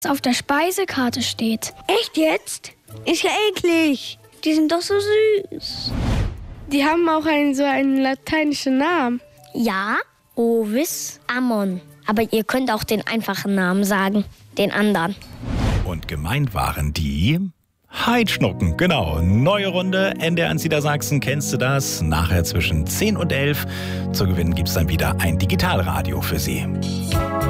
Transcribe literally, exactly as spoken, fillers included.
auf der Speisekarte steht. Echt jetzt? Ist ja eklig. Die sind doch so süß. Die haben auch einen, so einen lateinischen Namen. Ja, Ovis Ammon. Aber ihr könnt auch den einfachen Namen sagen, den anderen. Und gemeint waren die Heidschnucken. Genau, neue Runde, N D R eins Niedersachsen, kennst du das? Nachher zwischen zehn und elf. Zu gewinnen gibt's dann wieder ein Digitalradio für Sie.